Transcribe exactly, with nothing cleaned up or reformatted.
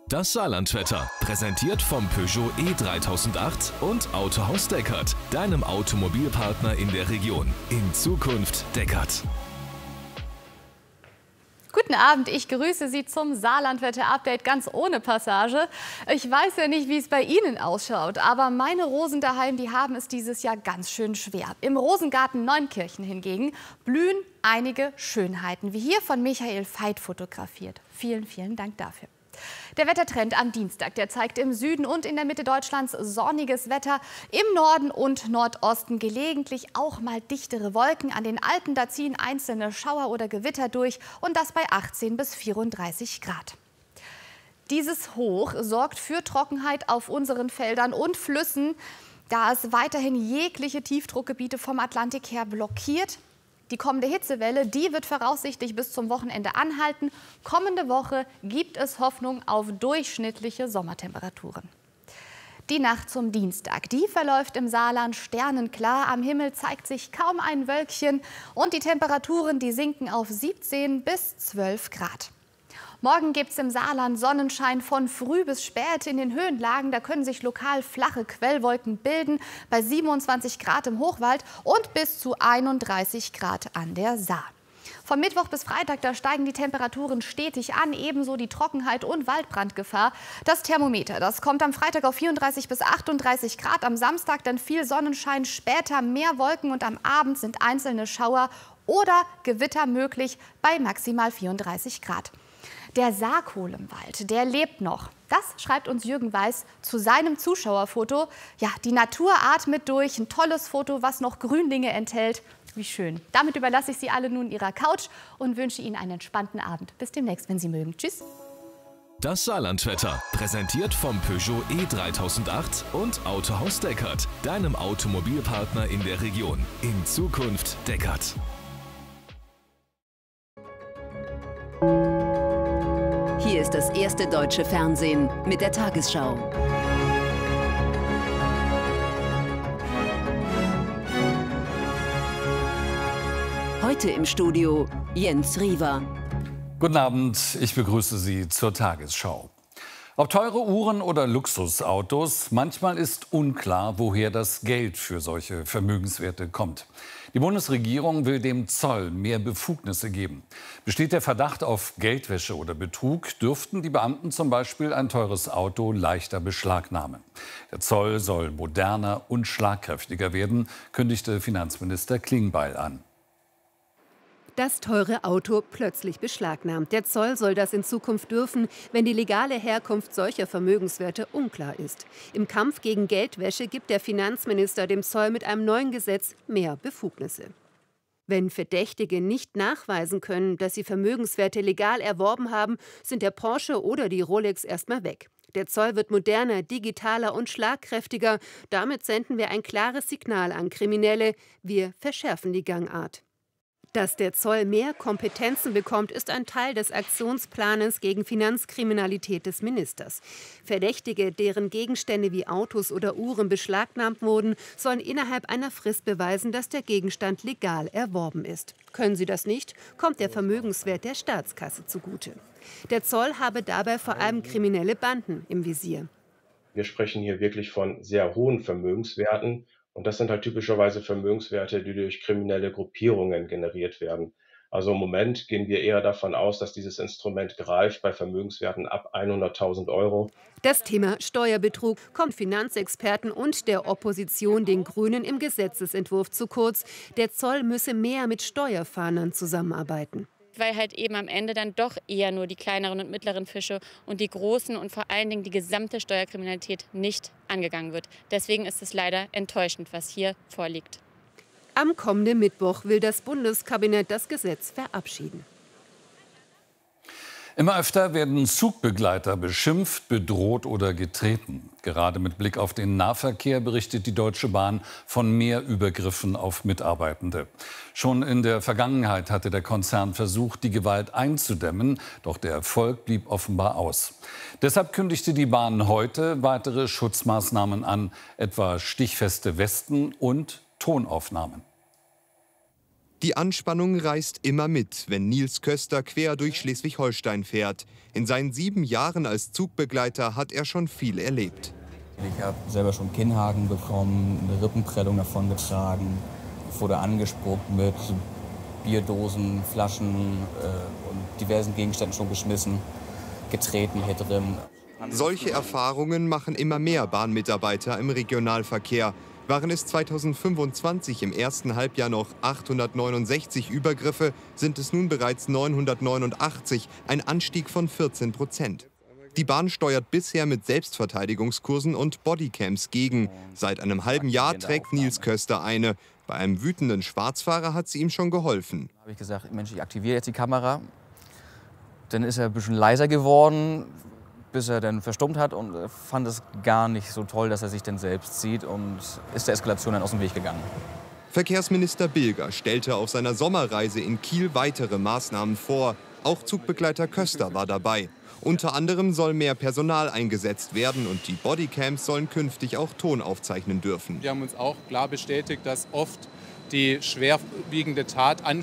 Das Saarlandwetter, präsentiert vom Peugeot E dreitausendacht und Autohaus Deckert, deinem Automobilpartner in der Region. In Zukunft Deckert. Guten Abend, ich grüße Sie zum Saarlandwetter-Update ganz ohne Passage. Ich weiß ja nicht, wie es bei Ihnen ausschaut, aber meine Rosen daheim, die haben es dieses Jahr ganz schön schwer. Im Rosengarten Neunkirchen hingegen blühen einige Schönheiten, wie hier von Michael Veit fotografiert. Vielen, vielen Dank dafür. Der Wettertrend am Dienstag, der zeigt im Süden und in der Mitte Deutschlands sonniges Wetter, im Norden und Nordosten gelegentlich auch mal dichtere Wolken. An den Alpen, da ziehen einzelne Schauer oder Gewitter durch und das bei achtzehn bis vierunddreißig Grad. Dieses Hoch sorgt für Trockenheit auf unseren Feldern und Flüssen, da es weiterhin jegliche Tiefdruckgebiete vom Atlantik her blockiert. Die kommende Hitzewelle, die wird voraussichtlich bis zum Wochenende anhalten. Kommende Woche gibt es Hoffnung auf durchschnittliche Sommertemperaturen. Die Nacht zum Dienstag, die verläuft im Saarland sternenklar. Am Himmel zeigt sich kaum ein Wölkchen und die Temperaturen, die sinken auf siebzehn bis zwölf Grad. Morgen gibt es im Saarland Sonnenschein von früh bis spät. In den Höhenlagen, da können sich lokal flache Quellwolken bilden, bei siebenundzwanzig Grad im Hochwald und bis zu einunddreißig Grad an der Saar. Von Mittwoch bis Freitag, da steigen die Temperaturen stetig an, ebenso die Trockenheit und Waldbrandgefahr. Das Thermometer, das kommt am Freitag auf vierunddreißig bis achtunddreißig Grad, am Samstag dann viel Sonnenschein, später mehr Wolken und am Abend sind einzelne Schauer oder Gewitter möglich bei maximal vierunddreißig Grad. Der Saarkohlenwald, der lebt noch. Das schreibt uns Jürgen Weiß zu seinem Zuschauerfoto. Ja, die Natur atmet durch. Ein tolles Foto, was noch Grünlinge enthält. Wie schön. Damit überlasse ich Sie alle nun Ihrer Couch und wünsche Ihnen einen entspannten Abend. Bis demnächst, wenn Sie mögen. Tschüss. Das Saarlandwetter, präsentiert vom Peugeot E dreitausendacht und Autohaus Deckert, deinem Automobilpartner in der Region. In Zukunft Deckert. Hier ist das erste deutsche Fernsehen mit der Tagesschau. Heute im Studio Jens Riewer. Guten Abend, ich begrüße Sie zur Tagesschau. Ob teure Uhren oder Luxusautos, manchmal ist unklar, woher das Geld für solche Vermögenswerte kommt. Die Bundesregierung will dem Zoll mehr Befugnisse geben. Besteht der Verdacht auf Geldwäsche oder Betrug, dürften die Beamten zum Beispiel ein teures Auto leichter beschlagnahmen. Der Zoll soll moderner und schlagkräftiger werden, kündigte Finanzminister Klingbeil an. Das teure Auto plötzlich beschlagnahmt. Der Zoll soll das in Zukunft dürfen, wenn die legale Herkunft solcher Vermögenswerte unklar ist. Im Kampf gegen Geldwäsche gibt der Finanzminister dem Zoll mit einem neuen Gesetz mehr Befugnisse. Wenn Verdächtige nicht nachweisen können, dass sie Vermögenswerte legal erworben haben, sind der Porsche oder die Rolex erstmal weg. Der Zoll wird moderner, digitaler und schlagkräftiger. Damit senden wir ein klares Signal an Kriminelle. Wir verschärfen die Gangart. Dass der Zoll mehr Kompetenzen bekommt, ist ein Teil des Aktionsplans gegen Finanzkriminalität des Ministers. Verdächtige, deren Gegenstände wie Autos oder Uhren beschlagnahmt wurden, sollen innerhalb einer Frist beweisen, dass der Gegenstand legal erworben ist. Können sie das nicht, kommt der Vermögenswert der Staatskasse zugute. Der Zoll habe dabei vor allem kriminelle Banden im Visier. Wir sprechen hier wirklich von sehr hohen Vermögenswerten. Und das sind halt typischerweise Vermögenswerte, die durch kriminelle Gruppierungen generiert werden. Also im Moment gehen wir eher davon aus, dass dieses Instrument greift bei Vermögenswerten ab hunderttausend Euro. Das Thema Steuerbetrug kommt Finanzexperten und der Opposition, den Grünen, im Gesetzesentwurf zu kurz. Der Zoll müsse mehr mit Steuerfahndern zusammenarbeiten. Weil halt eben am Ende dann doch eher nur die kleineren und mittleren Fische und die großen und vor allen Dingen die gesamte Steuerkriminalität nicht angegangen wird. Deswegen ist es leider enttäuschend, was hier vorliegt. Am kommenden Mittwoch will das Bundeskabinett das Gesetz verabschieden. Immer öfter werden Zugbegleiter beschimpft, bedroht oder getreten. Gerade mit Blick auf den Nahverkehr berichtet die Deutsche Bahn von mehr Übergriffen auf Mitarbeitende. Schon in der Vergangenheit hatte der Konzern versucht, die Gewalt einzudämmen, doch der Erfolg blieb offenbar aus. Deshalb kündigte die Bahn heute weitere Schutzmaßnahmen an, etwa stichfeste Westen und Tonaufnahmen. Die Anspannung reißt immer mit, wenn Nils Köster quer durch Schleswig-Holstein fährt. In seinen sieben Jahren als Zugbegleiter hat er schon viel erlebt. Ich habe selber schon Kinnhaken bekommen, eine Rippenprellung davongetragen, wurde angespuckt mit Bierdosen, Flaschen äh, und diversen Gegenständen schon geschmissen, getreten hier drin. Solche Erfahrungen machen immer mehr Bahnmitarbeiter im Regionalverkehr. Waren es zweitausendfünfundzwanzig im ersten Halbjahr noch achthundertneunundsechzig Übergriffe, sind es nun bereits neunhundertneunundachtzig, ein Anstieg von vierzehn Prozent. Die Bahn steuert bisher mit Selbstverteidigungskursen und Bodycams gegen. Seit einem halben Jahr trägt Nils Köster eine. Bei einem wütenden Schwarzfahrer hat sie ihm schon geholfen. Da habe ich gesagt, Mensch, ich aktiviere jetzt die Kamera. Dann ist er ein bisschen leiser geworden, bis er dann verstummt hat und fand es gar nicht so toll, dass er sich dann selbst sieht und ist der Eskalation dann aus dem Weg gegangen. Verkehrsminister Bilger stellte auf seiner Sommerreise in Kiel weitere Maßnahmen vor. Auch Zugbegleiter Köster war dabei. Unter anderem soll mehr Personal eingesetzt werden und die Bodycams sollen künftig auch Ton aufzeichnen dürfen. Wir haben uns auch klar bestätigt, dass oft die schwerwiegende Tat an